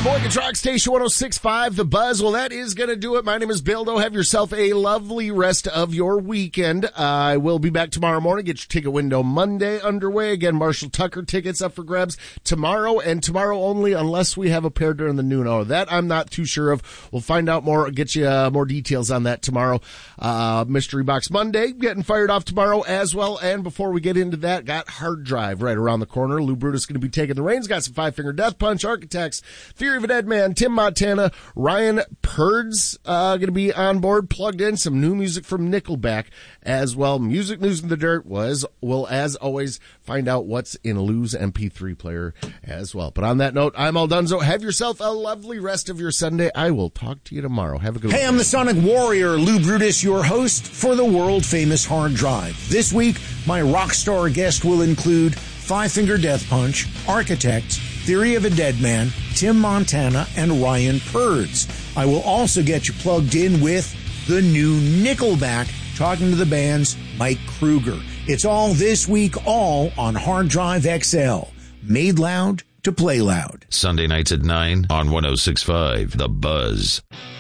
Sheboygan Rock Station 106.5, The Buzz. Well, that is going to do it. My name is Bildo. Have yourself a lovely rest of your weekend. I will be back tomorrow morning. Get your ticket window Monday underway. Again, Marshall Tucker tickets up for grabs tomorrow and tomorrow only unless we have a pair during the noon hour. That I'm not too sure of. We'll find out more, get you more details on that tomorrow. Mystery Box Monday getting fired off tomorrow as well. And before we get into that, got Hard Drive right around the corner. Lou Brutus going to be taking the reins. Got some Five Finger Death Punch, Architects, Theory of a Dead Man, Tim Montana, Ryan Purds going to be on board, plugged in. Some new music from Nickelback as well. Music News in the Dirt will, as always, find out what's in Lou's MP3 player as well. But on that note, I'm Aldunzo. Have yourself a lovely rest of your Sunday. I will talk to you tomorrow. Have a good one. Hey, I'm the Sonic Warrior, Lou Brutus, your host for the world-famous Hard Drive. This week, my rock star guest will include Five Finger Death Punch, Architects, Theory of a Dead Man, Tim Montana, and Ryan Purds. I will also get you plugged in with the new Nickelback, talking to the band's Mike Kruger. It's all this week, all on Hard Drive XL. Made loud to play loud. Sunday nights at 9 on 106.5 The Buzz.